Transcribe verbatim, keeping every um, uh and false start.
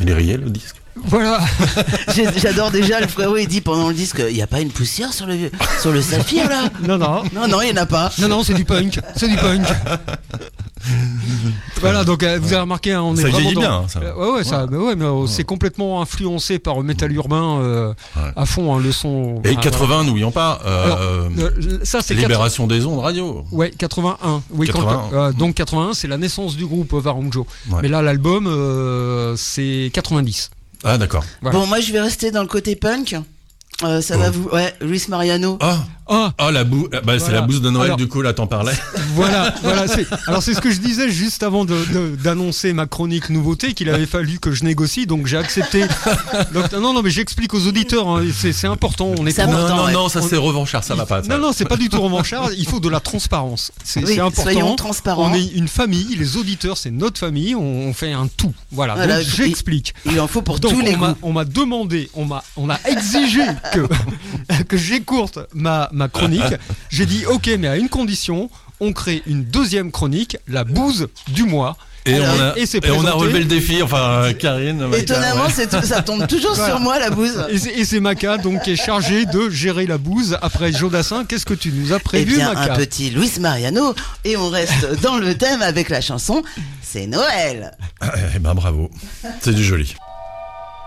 Il est rayé le disque. Voilà. J'ai- J'adore déjà le frérot, il dit pendant le disque, il n'y a pas une poussière sur le, sur le saphir là? Non, non. Non, non, il n'y en a pas. Non, non, c'est du punk. C'est du punk. Voilà, donc euh, vous avez remarqué, hein, on est Ça vraiment vieillit dans... bien, ça. Euh, ouais, ouais, ça, mais ouais, mais euh, c'est complètement influencé par le métal urbain euh, Ouais. à fond, hein, le son. Et ah, quatre-vingts, n'oublions pas. euh, Alors, euh, ça c'est Libération des ondes radio. quatre- Ouais, quatre-vingt-un. Oui, quand- quatre-vingt-un. euh, donc quatre-vingt-un, c'est la naissance du groupe Varunjo. Ouais. Mais là, l'album, euh, c'est quatre-vingt-dix. Ah, d'accord. Voilà. Bon, moi je vais rester dans le côté punk. Euh, ça Oh. va vous. Ouais, Luis Mariano. Ah, Ah, ah la boue. Bah, c'est Voilà. la bouse de Noël, Alors- du coup, là, t'en parlais. voilà, voilà. C'est... Alors c'est ce que je disais juste avant de, de- d'annoncer ma chronique nouveauté, qu'il avait fallu que je négocie, donc j'ai accepté. Donc non, non, mais j'explique aux auditeurs, hein, c'est, c'est important. On est C'est trop- Non, important, non, ouais. non, ça On- c'est revanchard, ça va pas. ça. Non, non, c'est pas du tout revanchard. Il faut de la transparence. C'est, Oui, c'est important. soyons transparents. On est une famille. Les auditeurs, c'est notre famille. On, on fait un tout. Voilà. Voilà, donc j'explique. Il en faut pour Donc tous les on m'a, goûts. on m'a demandé, on m'a, on a exigé que que j'écourte ma ma chronique. J'ai dit ok, mais à une condition. On crée une deuxième chronique, la bouse du mois. Et, Alors, on a, et c'est et on a présenté. relevé le défi, enfin, euh, Karine. Maïta, Étonnamment, ouais. c'est tout- ça tombe toujours Voilà. sur moi la bouse. Et c'est, et c'est Maca donc qui est chargé de gérer la bouse après Jodassin. Qu'est-ce que tu nous as Eh prévu, bien, Maca? un petit Luis Mariano. Et on reste dans le thème avec la chanson. C'est Noël. Eh ben, bravo. C'est du joli.